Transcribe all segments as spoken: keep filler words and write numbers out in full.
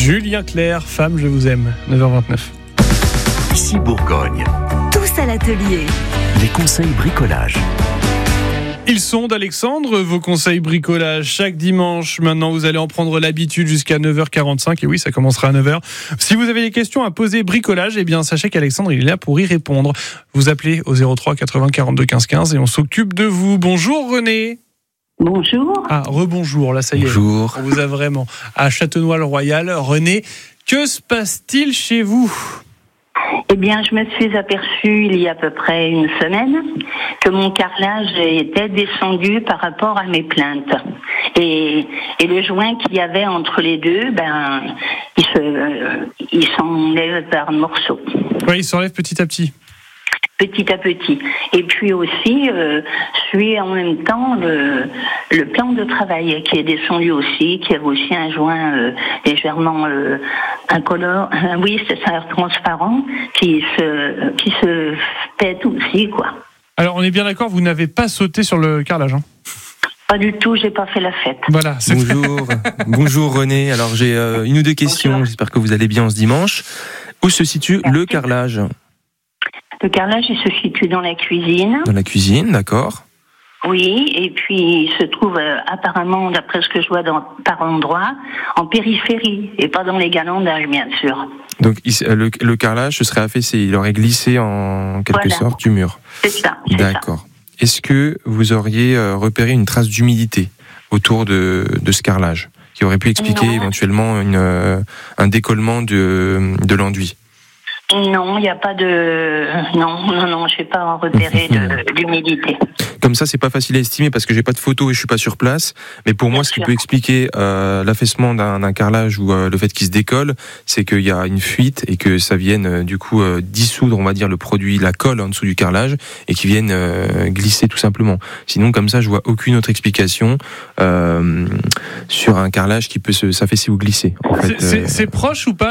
Julien Clerc, Femme, je vous aime, neuf heures vingt-neuf. Ici Bourgogne. Tous à l'atelier. Les conseils bricolage. Ils sont d'Alexandre, vos conseils bricolage chaque dimanche. Maintenant, vous allez en prendre l'habitude jusqu'à neuf heures quarante-cinq. Et oui, ça commencera à neuf heures. Si vous avez des questions à poser bricolage, eh bien, sachez qu'Alexandre, il est là pour y répondre. Vous appelez au zéro trois quatre-vingts quarante-deux quinze quinze et on s'occupe de vous. Bonjour René. Bonjour. Ah, rebonjour, là ça y est. Bonjour. On vous a vraiment. À Châtenois-le-Royal. René, que se passe-t-il chez vous ? Eh bien, je me suis aperçue il y a à peu près une semaine que mon carrelage était descendu par rapport à mes plaintes. Et, et le joint qu'il y avait entre les deux, ben, il, se, euh, il s'enlève par morceaux. Oui, il s'enlève petit à petit. Petit à petit. Et puis aussi, euh, suit en même temps le, le plan de travail qui est descendu aussi, qui avait aussi un joint euh, légèrement euh, incolore, euh, oui, c'est ça, transparent, qui se, qui se pète aussi, quoi. Alors, on est bien d'accord, vous n'avez pas sauté sur le carrelage, hein ? Pas du tout, j'ai pas fait la fête. Voilà. C'est Bonjour, bonjour René. Alors j'ai euh, une ou deux questions. Bonjour. J'espère que vous allez bien ce dimanche. Où se situe Merci. le carrelage ? Le carrelage, il se situe dans la cuisine. Dans la cuisine, d'accord. Oui, et puis il se trouve euh, apparemment, d'après ce que je vois dans, par endroit, en périphérie, et pas dans les galandages, bien sûr. Donc il- le, le carrelage se serait affaissé, il aurait glissé en quelque Voilà. sorte du mur. C'est ça, c'est D'accord. Est-ce que vous auriez euh, repéré une trace d'humidité autour de, de ce carrelage qui aurait pu expliquer Non. éventuellement une, euh, un décollement de, de l'enduit ? ça. Non, il n'y a pas de... Non, non, non, je n'ai pas repéré de, d'humidité. Comme ça, c'est pas facile à estimer parce que j'ai pas de photo et je suis pas sur place. Mais pour Bien moi, ce qui sûr. peut expliquer euh, l'affaissement d'un, d'un carrelage ou euh, le fait qu'il se décolle, c'est qu'il y a une fuite et que ça vienne euh, du coup euh, dissoudre, on va dire, le produit, la colle en dessous du carrelage et qui vienne euh, glisser tout simplement. Sinon, comme ça, je vois aucune autre explication euh, sur un carrelage qui peut se s'affaisser ou glisser. En fait, C'est, c'est, euh, c'est proche ou pas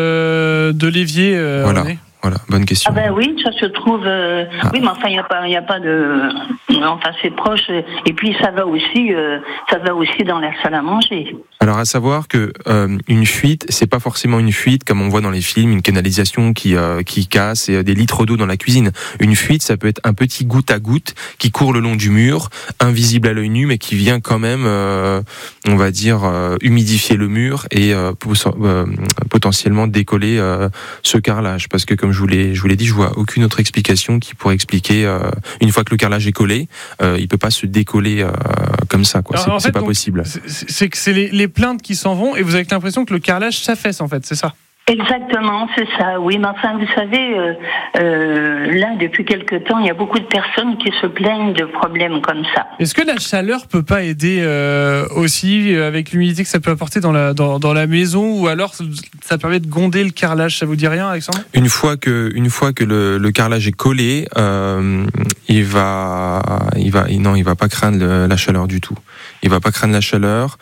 de, de l'évier, euh, Voilà. René ? Voilà, bonne question. Ah ben oui, ça se trouve... euh, Ah. Oui, mais enfin, il n'y a pas, il y a pas de... Enfin, c'est proche. Et puis, ça va aussi, euh, ça va aussi dans la salle à manger. Alors à savoir que euh, une fuite, c'est pas forcément une fuite comme on voit dans les films, une canalisation qui euh, qui casse et des litres d'eau dans la cuisine. Une fuite, ça peut être un petit goutte à goutte qui court le long du mur, invisible à l'œil nu, mais qui vient quand même, euh, on va dire, euh, humidifier le mur et euh, euh, potentiellement décoller euh, ce carrelage. Parce que comme je vous l'ai je vous l'ai dit, je vois aucune autre explication qui pourrait expliquer euh, une fois que le carrelage est collé, euh, il peut pas se décoller euh, comme ça, quoi. Alors, C'est, en c'est fait, pas donc, possible. C'est, c'est que c'est les, les plaintes qui s'en vont et vous avez l'impression que le carrelage s'affaisse, en fait, c'est ça ? Exactement, c'est ça, oui. Mais enfin, vous savez, euh, euh, là, depuis quelque temps, il y a beaucoup de personnes qui se plaignent de problèmes comme ça. Est-ce que la chaleur peut pas aider euh, aussi euh, avec l'humidité que ça peut apporter dans la, dans, dans la maison ou alors ça permet de gronder le carrelage ? Ça vous dit rien, Alexandre ? Une fois que, une fois que le, le carrelage est collé, euh, il va, il va, non, il va pas craindre le, la chaleur du tout. Il va pas craindre la chaleur.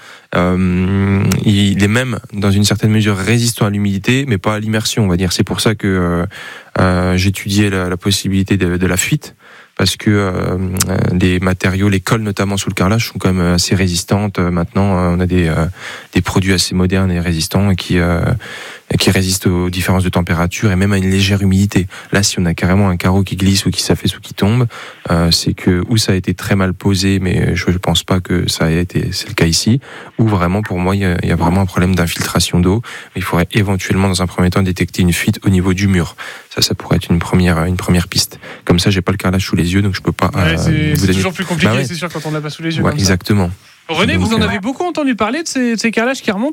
Euh, il est même dans une certaine mesure résistant à l'humidité, mais pas à l'immersion, on va dire. C'est pour ça que euh, euh, j'étudiais la, la possibilité de, de la fuite. Parce que euh, les matériaux, les colles notamment sous le carrelage sont quand même assez résistantes. Maintenant, on a des, euh, des produits assez modernes et résistants qui, euh, qui résistent aux différences de température et même à une légère humidité. Là, si on a carrément un carreau qui glisse ou qui s'affaisse ou qui tombe, euh, c'est que ou ça a été très mal posé, mais je ne pense pas que ça ait été, c'est le cas ici, ou vraiment pour moi il y a, il y a vraiment un problème d'infiltration d'eau. Il faudrait éventuellement dans un premier temps détecter une fuite au niveau du mur. Ça, ça pourrait être une première, une première piste. Comme ça, j'ai pas le carrelage sous les yeux, donc je peux pas. Ouais, euh, c'est vous c'est donner- toujours plus compliqué, Bah ouais. c'est sûr, quand on l'a pas sous les yeux. Ouais, comme ça. exactement. René, Donc, vous en euh, avez beaucoup entendu parler de ces, de ces carrelages qui remontent ?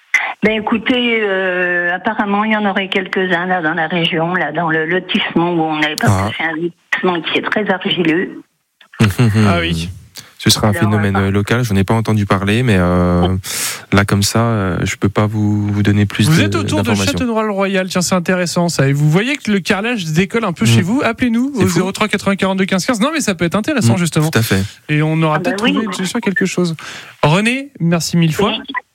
Ben écoutez, euh, apparemment, il y en aurait quelques-uns là dans la région, là dans le lotissement où on est, parce Ah. que c'est un lotissement qui est très argileux. Ah oui. Ce sera un Alors, phénomène euh, local, j'en ai pas entendu parler, mais euh, là comme ça, euh, je peux pas vous, vous donner plus Vous de, êtes autour de d'informations. Châtenois-le-Royal, tiens, c'est intéressant ça. Et vous voyez que le carrelage se décolle un peu Mmh. chez vous, appelez-nous C'est au fou. zéro trois quatre-vingts quarante-deux quinze quinze. Non, mais ça peut être intéressant Mmh, justement. Tout à fait. Et on aura Ah bah peut-être oui. trouvé une solution à quelque chose. René, merci mille fois. Oui.